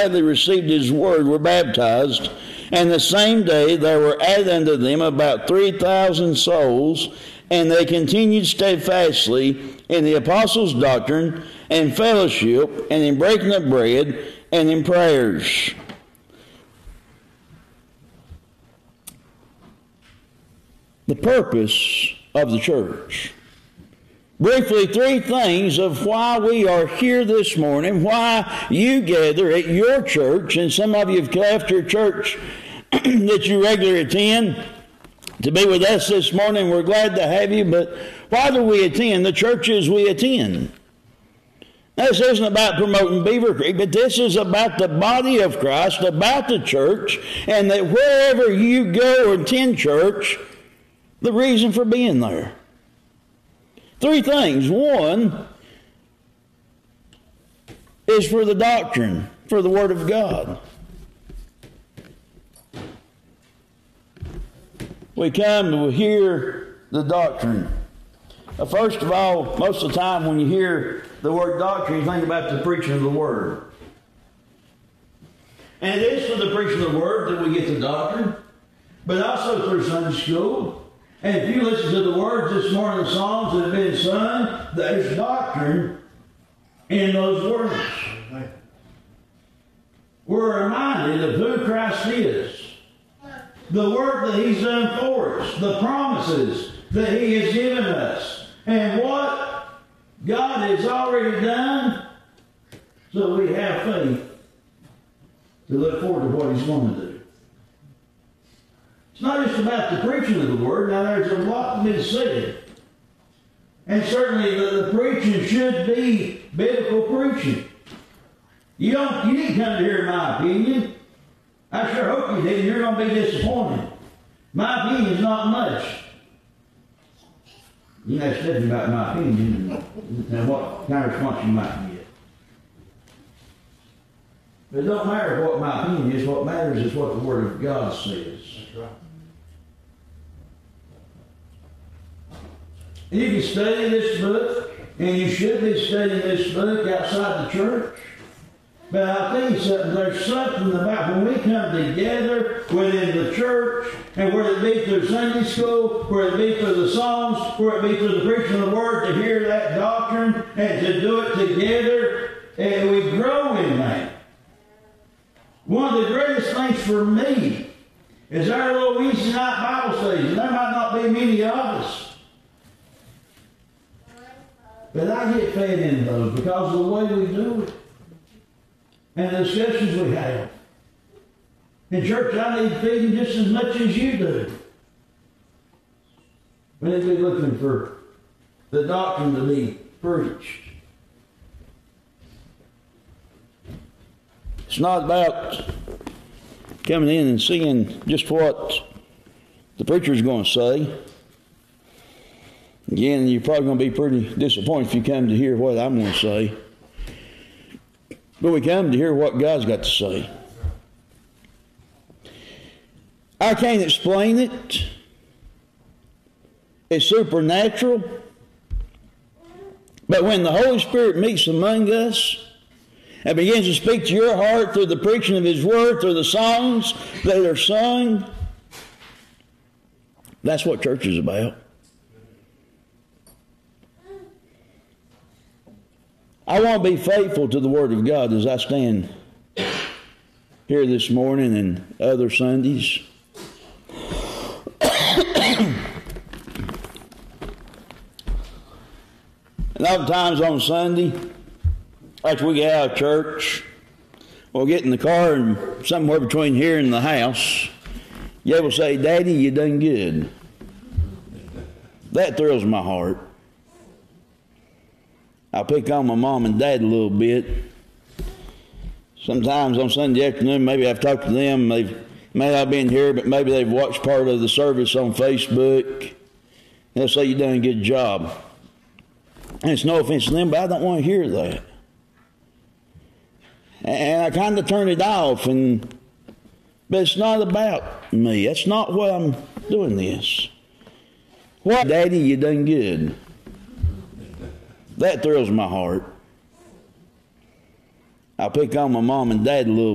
gladly received his word were baptized, and the same day there were added unto them about 3,000 souls, and they continued steadfastly in the apostles' doctrine and fellowship, and in breaking of bread, and in prayers. The purpose of the church. Briefly, three things of why we are here this morning, why you gather at your church, and some of you have left your church that you regularly attend to be with us this morning. We're glad to have you, but why do we attend the churches we attend? This isn't about promoting Beaver Creek, but this is about the body of Christ, about the church, and that wherever you go or attend church, the reason for being there. Three things. One is for the doctrine, for the Word of God. We come to hear the doctrine. First of all, most of the time when you hear the word doctrine, you think about the preaching of the Word. And it is for the preaching of the Word that we get the doctrine, but also through Sunday school. And if you listen to the words this morning, the songs that have been sung, there's doctrine in those words. We're reminded of who Christ is, the work that He's done for us, the promises that He has given us, and what God has already done, so we have faith to look forward to what He's going to do. It's not just about the preaching of the Word. Now, there's a lot to be said. And certainly the preaching should be biblical preaching. You didn't come to hear my opinion. I sure hope you did. You're going to be disappointed. My opinion is not much. You know, Stephanie, about my opinion and what kind of response you might get. But it don't matter what my opinion is. What matters is what the Word of God says. That's right. And you can study this book, and you should be studying this book outside the church. But I'll tell you something, there's something about when we come together within the church, and whether it be through Sunday school, whether it be through the songs, whether it be through the preaching of the Word, to hear that doctrine and to do it together, and we grow in that. One of the greatest things for me is our little Wednesday night Bible studies. And there might not be many of us. But I get fed into those because of the way we do it. And the discussions we have. In church, I need feeding just as much as you do. We need to be looking for the doctrine to be preached. It's not about coming in and seeing just what the preacher's going to say. Again, you're probably going to be pretty disappointed if you come to hear what I'm going to say. But we come to hear what God's got to say. I can't explain it. It's supernatural. But when the Holy Spirit meets among us and begins to speak to your heart through the preaching of His Word, through the songs that are sung, that's what church is about. I want to be faithful to the Word of God as I stand here this morning and other Sundays. And oftentimes on Sunday, after we get out of church, we'll get in the car and somewhere between here and the house, you will say, "Daddy, you done good." That thrills my heart. I pick on my mom and dad a little bit. Sometimes on Sunday afternoon, maybe I've talked to them. They may not have been here, but maybe they've watched part of the service on Facebook. They'll say, "You done a good job." And it's no offense to them, but I don't want to hear that. And I kind of turn it off, but it's not about me. That's not why I'm doing this. What, Daddy, you done good. That thrills my heart. I pick on my mom and dad a little